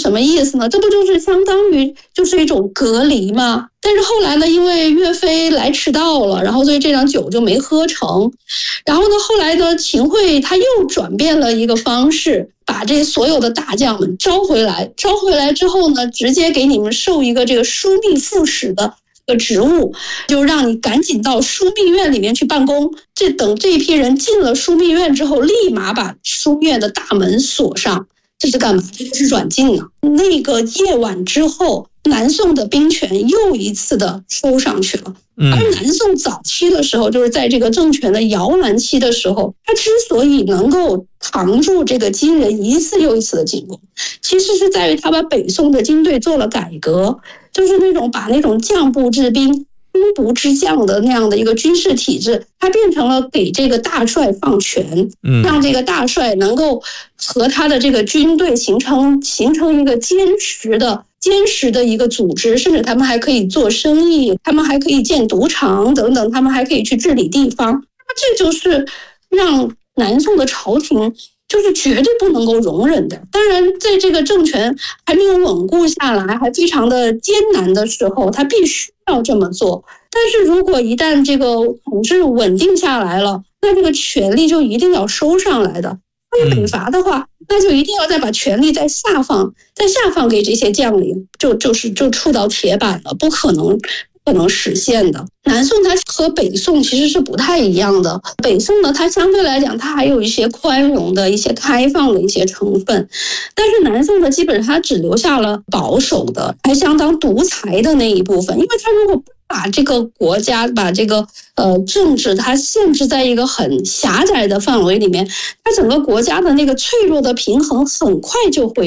什么意思呢？这不就是相当于就是一种隔离吗？但是后来呢，因为岳飞来迟到了，然后所以这场酒就没喝成。然后呢，后来呢，秦桧他又转变了一个方式，把这所有的大将们招回来之后呢，直接给你们授一个这个枢密副使的职务，就让你赶紧到枢密院里面去办公。等这批人进了枢密院之后，立马把枢密院的大门锁上。这是干嘛？这就是软禁呢。那个夜晚之后，南宋的兵权又一次的收上去了。而南宋早期的时候，就是在这个政权的摇篮期的时候，他之所以能够扛住这个金人一次又一次的进攻，其实是在于他把北宋的军队做了改革，就是把那种将部制兵、兵部之将的那样的一个军事体制，它变成了给这个大帅放权，让这个大帅能够和他的这个军队形成一个坚实的一个组织，甚至他们还可以做生意，他们还可以建赌场等等，他们还可以去治理地方。这就是让南宋的朝廷就是绝对不能够容忍的。当然，在这个政权还没有稳固下来，还非常的艰难的时候，他必须要这么做。但是如果一旦这个统治稳定下来了，那这个权力就一定要收上来的。北伐的话，那就一定要再把权力再下放给这些将领，就触到铁板了，不可能实现的。南宋它和北宋其实是不太一样的。北宋呢，它相对来讲它还有一些宽容的、一些开放的一些成分，但是南宋呢，基本上它只留下了保守的、还相当独裁的那一部分。因为它如果不把这个国家、把这个政治它限制在一个很狭窄的范围里面，它整个国家的那个脆弱的平衡很快就会